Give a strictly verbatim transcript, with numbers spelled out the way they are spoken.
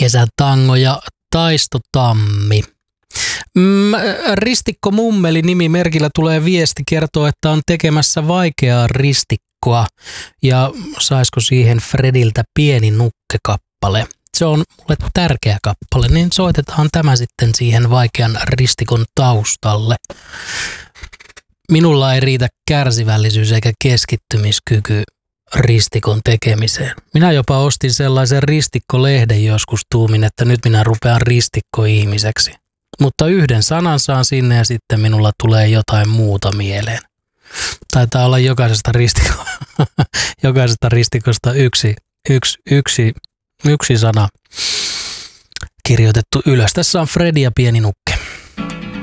Kesätango ja Taistotammi. Mm, ristikko Mummeli nimimerkillä tulee viesti, kertoo, että on tekemässä vaikeaa ristikkoa ja saisiko siihen Frediltä pieni nukkekappale. Se on mulle tärkeä kappale, niin soitetaan tämä sitten siihen vaikean ristikon taustalle. Minulla ei riitä kärsivällisyys eikä keskittymiskyky ristikon tekemiseen. Minä jopa ostin sellaisen ristikkolehden joskus tuumin, että nyt minä rupean ristikko-ihmiseksi. Mutta yhden sanan saan sinne ja sitten minulla tulee jotain muuta mieleen. Taitaa olla jokaisesta, ristiko- jokaisesta ristikosta yksi, yksi, yksi, yksi sana kirjoitettu ylös. Tässä on Fred ja pieni nukka.